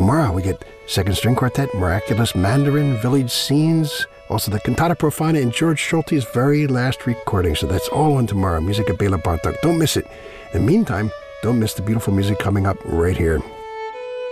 Tomorrow we get Second String Quartet, Miraculous Mandarin, Village Scenes, also the Cantata Profana and George Schulte's very last recording. So that's all on tomorrow. Music at Bela Bartok. Don't miss it. In the meantime, don't miss the beautiful music coming up right here.